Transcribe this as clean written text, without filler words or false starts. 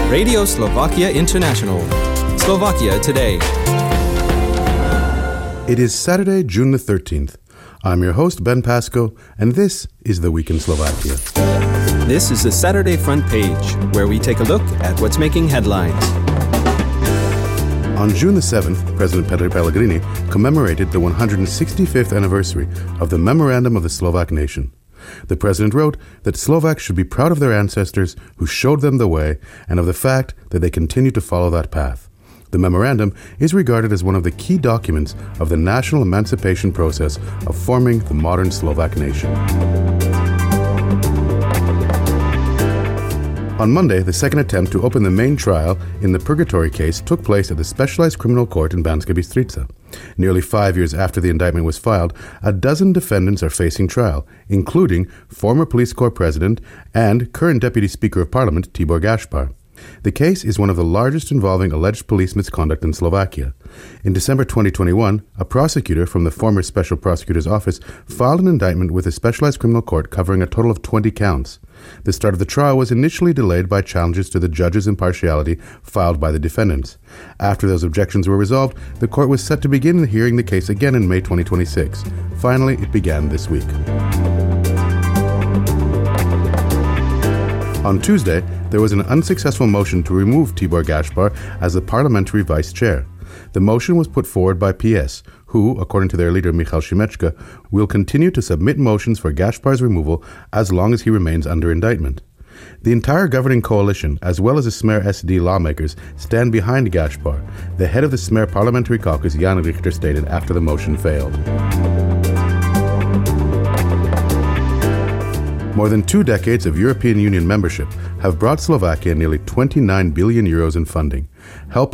Radio Slovakia International. Slovakia Today. It is Saturday, June the 13th. I'm your host, Ben Pasco, and this is The Week in Slovakia. This is the Saturday Front Page, where we take a look at what's making headlines. On June the 7th, President Peter Pellegrini commemorated the 165th anniversary of the Memorandum of the Slovak Nation. The president wrote that Slovaks should be proud of their ancestors who showed them the way and of the fact that they continue to follow that path. The memorandum is regarded as one of the key documents of the national emancipation process of forming the modern Slovak nation. On Monday, the second attempt to open the main trial in the Purgatory case took place at the Specialized Criminal Court in Banská Bystrica. Nearly 5 years after the indictment was filed, a dozen defendants are facing trial, including former police corps president and current Deputy Speaker of Parliament Tibor Gašpar. The case is one of the largest involving alleged police misconduct in Slovakia. In December 2021, a prosecutor from the former Special Prosecutor's Office filed an indictment with the Specialized Criminal Court covering a total of 20 counts. The start of the trial was initially delayed by challenges to the judge's impartiality filed by the defendants. After those objections were resolved, the court was set to begin hearing the case again in May 2026. Finally, it began this week. On Tuesday, there was an unsuccessful motion to remove Tibor Gašpar as the parliamentary vice chair. The motion was put forward by PS, who, according to their leader Michal Šimečka, will continue to submit motions for Gašpar's removal as long as he remains under indictment. The entire governing coalition, as well as the Smer SD lawmakers, stand behind Gašpar, the head of the Smer parliamentary caucus Jan Richter stated after the motion failed. More than 2 decades of European Union membership have brought Slovakia nearly 29 billion euros in funding, helping